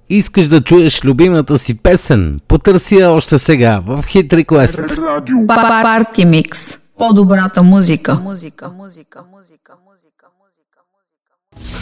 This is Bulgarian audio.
Искаш да чуеш любимата си песен? Потърси я още сега в Hit Request. Парти Микс. По-добрата музика.